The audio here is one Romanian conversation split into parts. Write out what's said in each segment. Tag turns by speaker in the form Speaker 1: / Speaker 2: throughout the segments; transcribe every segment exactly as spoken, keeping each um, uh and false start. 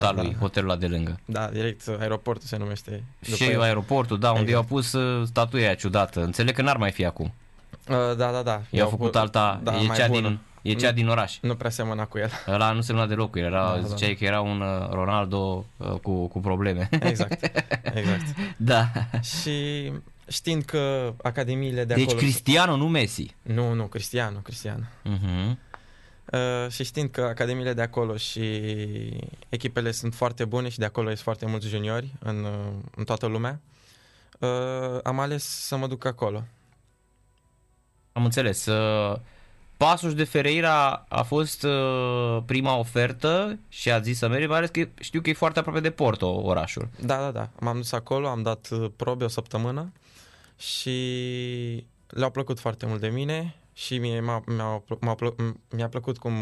Speaker 1: Da, lui, hotelul la de lângă.
Speaker 2: Da, direct aeroportul se numește.
Speaker 1: Și el. Aeroportul, da, unde exact. I-au pus statuia aia ciudată. Înțeleg că n-ar mai fi acum.
Speaker 2: Uh, da, da, da.
Speaker 1: I-au făcut alta,
Speaker 2: da,
Speaker 1: e, cea din, e cea din oraș.
Speaker 2: Nu prea semăna cu el.
Speaker 1: Ăla nu semăna deloc cu el, era,
Speaker 2: da,
Speaker 1: ziceai
Speaker 2: da.
Speaker 1: că era un Ronaldo cu, cu probleme.
Speaker 2: Exact, exact.
Speaker 1: Da.
Speaker 2: Și știind că academiile de
Speaker 1: deci
Speaker 2: acolo...
Speaker 1: Deci Cristiano, nu Messi.
Speaker 2: Nu, nu, Cristiano, Cristiano.
Speaker 1: Uh-huh.
Speaker 2: Uh, și știind că academiile de acolo și echipele sunt foarte bune și de acolo sunt foarte mulți juniori în, în toată lumea, uh, am ales să mă duc acolo.
Speaker 1: Am înțeles. Uh, Paços de Ferreira a fost uh, prima ofertă și a zis să mergi, mai ales că știu că e foarte aproape de Porto orașul.
Speaker 2: Da, da, da. M-am dus acolo, am dat probe o săptămână și le-au plăcut foarte mult de mine și mie m-a, mi-a, m-a, mi-a plăcut cum,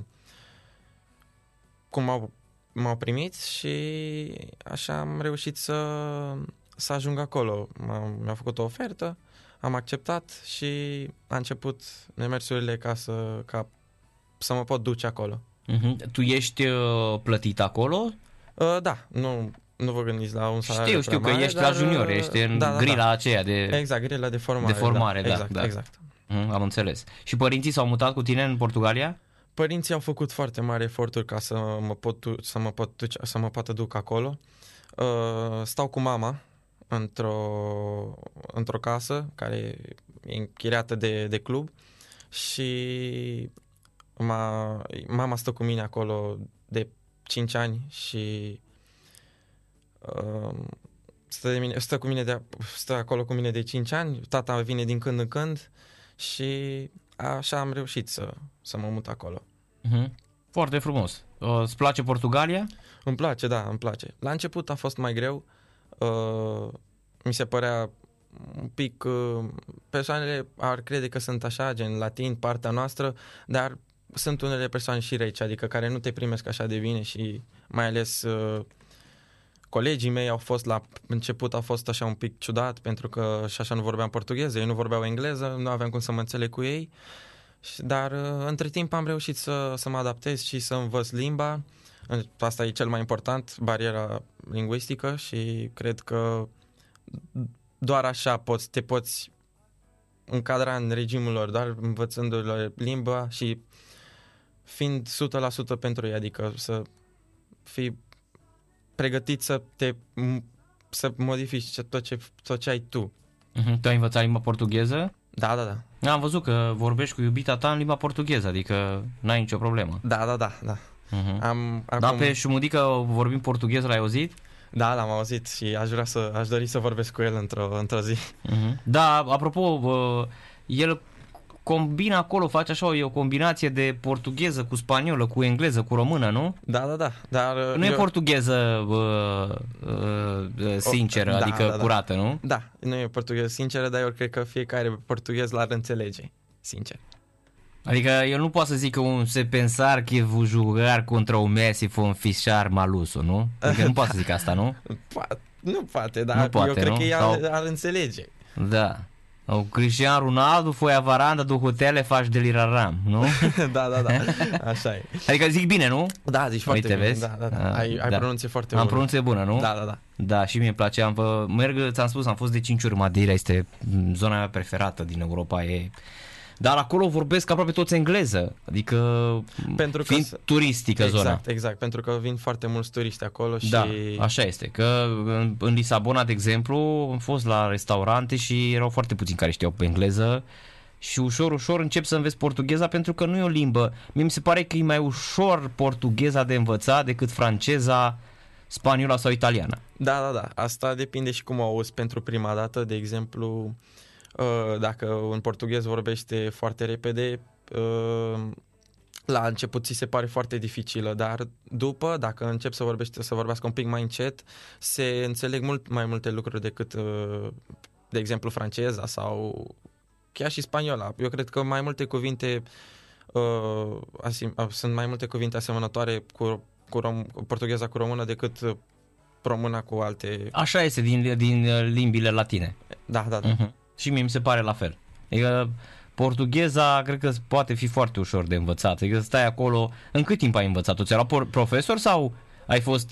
Speaker 2: cum m-au, m-au primit și așa am reușit să, să ajung acolo. Mi-a făcut o ofertă, am acceptat și a început demersurile ca să, ca să mă pot duce acolo.
Speaker 1: Uh-huh. Tu ești uh, plătit acolo?
Speaker 2: Uh, da, nu, nu vă gândiți la un salariu.
Speaker 1: Știu, știu că
Speaker 2: mare,
Speaker 1: ești
Speaker 2: dar,
Speaker 1: la junior, ești în
Speaker 2: da, da,
Speaker 1: grila
Speaker 2: da.
Speaker 1: aceea de...
Speaker 2: Exact, grila de formare.
Speaker 1: De formare,
Speaker 2: da,
Speaker 1: da.
Speaker 2: Exact,
Speaker 1: da.
Speaker 2: exact.
Speaker 1: Uh-huh, am înțeles. Și părinții s-au mutat cu tine în Portugalia?
Speaker 2: Părinții au făcut foarte mari eforturi ca să mă, pot, să mă, pot, să mă poată duc acolo. Uh, stau cu mama într-o, într-o casă care e închiriată de, de club și ma, mama stă cu mine acolo de cinci ani și uh, stă, de mine, stă, cu mine de, stă acolo cu mine de cinci ani, tata vine din când în când și așa am reușit să, să mă mut acolo.
Speaker 1: Uh-huh. Foarte frumos. Uh, îți place Portugalia?
Speaker 2: Îmi place, da, îmi place. La început a fost mai greu. Uh, mi se părea un pic... Uh, persoanele ar crede că sunt așa, gen latin, partea noastră, dar sunt unele persoane și reci, adică care nu te primesc așa de bine și mai ales uh, colegii mei au fost la început, a fost așa un pic ciudat pentru că și așa nu vorbeam portugheză, ei nu vorbeau engleză, nu aveam cum să mă înțeleg cu ei, dar uh, între timp am reușit să, să mă adaptez și să învăț limba. Asta e cel mai important, bariera lingvistică și cred că doar așa poți, te poți încadra în regimul lor, doar învățându-le limba și fiind o sută la sută pentru ei, adică să fii pregătit să te să modifici tot ce, tot ce ai tu.
Speaker 1: Uh-huh. Tu ai învățat limba portugheză?
Speaker 2: Da, da, da.
Speaker 1: Am văzut că vorbești cu iubita ta în limba portugheză, adică n-ai nicio problemă.
Speaker 2: Da, da, da, da.
Speaker 1: Uh-huh.
Speaker 2: Am, acum...
Speaker 1: Da, pe șumudică vorbim portugheză, l-ai auzit?
Speaker 2: Da, l-am auzit și aș vrea să, aș dori să vorbesc cu el într-o, într-o zi.
Speaker 1: Uh-huh. Da, apropo, uh, el combina acolo, face așa o, o combinație de portugheză cu spaniolă, cu engleză, cu română, nu?
Speaker 2: Da, da, da. Dar,
Speaker 1: nu
Speaker 2: eu...
Speaker 1: e portugheză uh, uh, sinceră,
Speaker 2: o, da,
Speaker 1: adică
Speaker 2: da,
Speaker 1: curată,
Speaker 2: da.
Speaker 1: nu?
Speaker 2: Da, nu e portugheză sinceră, dar eu cred că fiecare portughez l-ar înțelege, sincer.
Speaker 1: Adică eu nu pot să zic că un se pensar que vou jogar contra o Messi vom fichar maluso, nu? Adică nu pot să zic asta, nu?
Speaker 2: Po- nu poate, dar
Speaker 1: nu poate,
Speaker 2: eu cred
Speaker 1: nu?
Speaker 2: că ei
Speaker 1: Sau...
Speaker 2: ar, ar înțelege.
Speaker 1: Da. O Cristiano Ronaldo foi à varanda do hotel e faz deliraram, nu?
Speaker 2: Da, da, da, așa e.
Speaker 1: Adică zic bine, nu?
Speaker 2: Da, zici foarte
Speaker 1: Uite,
Speaker 2: bine.
Speaker 1: vezi?
Speaker 2: Da, da, da. Ai, ai
Speaker 1: da.
Speaker 2: pronunție foarte
Speaker 1: bună.
Speaker 2: bună.
Speaker 1: Am pronunție bună, nu?
Speaker 2: Da, da, da.
Speaker 1: Da, și mie îmi place. Am, merg, ți-am spus, am fost de cinci ori. Madeira este zona mea preferată din Europa. E... Dar acolo vorbesc aproape toți engleză, adică
Speaker 2: pentru că
Speaker 1: fiind turistică
Speaker 2: exact,
Speaker 1: zona.
Speaker 2: Exact, exact, pentru că vin foarte mulți turiști acolo și...
Speaker 1: Da, așa este, că în, în Lisabona, de exemplu, am fost la restaurante și erau foarte puțini care știau pe engleză și ușor, ușor încep să înveți portugheza pentru că nu e o limbă. Mie mi se pare că e mai ușor portugheza de învățat decât franceza, spaniola sau italiana.
Speaker 2: Da, da, da, asta depinde și cum o auzi pentru prima dată, de exemplu... Dacă un portughez vorbește foarte repede, la început ți se pare foarte dificilă, dar după, dacă încep să vorbește, să vorbească un pic mai încet, se înțeleg mult mai multe lucruri decât, de exemplu, franceza sau chiar și spaniola. Eu cred că mai multe cuvinte sunt mai multe cuvinte asemănătoare cu, cu, rom, cu portugheza cu română decât româna cu alte...
Speaker 1: Așa este din, din limbile latine.
Speaker 2: Da, da, da.
Speaker 1: Uh-huh. Și mie mi se pare la fel. Adică portugheza cred că poate fi foarte ușor de învățat. Adică stai acolo. În cât timp ai învățat-o? Ți-a luat profesor sau ai fost